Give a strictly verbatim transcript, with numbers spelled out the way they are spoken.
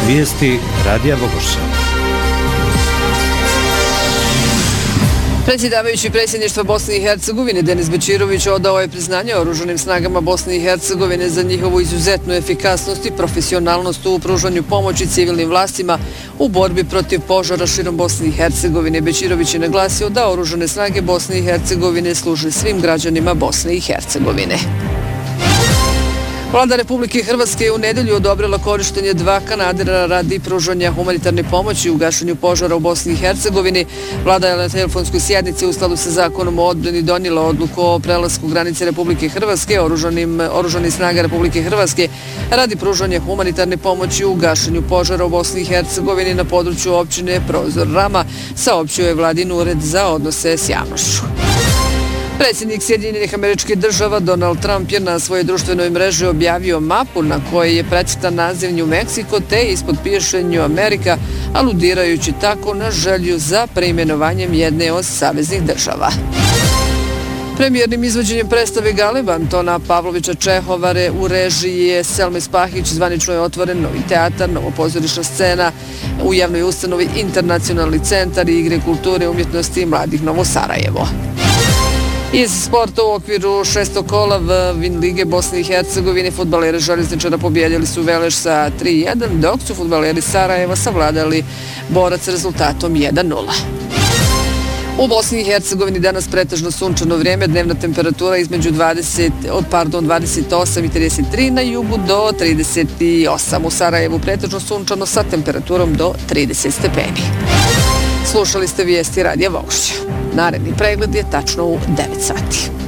Vijesti Radija Bogošća. Predsjedavajući predsjedništva Bosne i Hercegovine Denis Bećirović odao je priznanje oružanim snagama Bosne i Hercegovine za njihovu izuzetnu efikasnost i profesionalnost u pružanju pomoći civilnim vlastima u borbi protiv požara širom Bosne i Hercegovine. Bećirović je naglasio da oružane snage Bosne i Hercegovine služe svim građanima Bosne i Hercegovine. Vlada Republike Hrvatske je u nedelju odobrila korištenje dva kanadera radi pružanja humanitarne pomoći u gašenju požara u Bosni i Hercegovini. Vlada je na telefonskoj sjednici u skladu sa zakonom o odbrani donijela odluku o prelasku granice Republike Hrvatske oružanim, oružanih snaga Republike Hrvatske radi pružanja humanitarne pomoći u gašenju požara u Bosni i Hercegovini na području općine Prozor Rama, saopćio je Vladin ured za odnose s javnošću. Predsjednik Sjedinjenih Američkih Država Donald Trump je na svojoj društvenoj mreži objavio mapu na kojoj je precrtan naziv New Mexico te ispod piše New America, aludirajući tako na želju za preimenovanjem jedne od saveznih država. Premijernim izvođenjem predstave Galeb Antona Pavlovića Čehovare u režiji je Selme Spahić zvanično je otvoren novi teatar, novopozorišna scena u javnoj ustanovi Internacionalni centar i igre kulture, umjetnosti i mladih Novo Sarajevo. Iz sporta u okviru šestog kola Vin Lige Bosne i Hercegovine fudbaleri Željezničara pobjedili su Veleš sa tri jedan, dok su fudbaleri Sarajeva savladali Borac rezultatom jedan nula. U Bosni i Hercegovini danas pretežno sunčano vrijeme, dnevna temperatura između dvadeset, pardon, dvadeset osam i trideset tri, na jugu do trideset osam. U Sarajevu pretežno sunčano sa temperaturom do trideset stepeni. Slušali ste vijesti Radija Bogošća. Naredni pregled je tačno u devet sati.